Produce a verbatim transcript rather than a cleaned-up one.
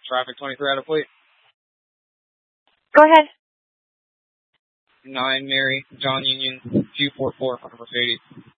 Traffic twenty-three out of fleet. Go ahead. nine Mary, John Union, two four four, Mercedes.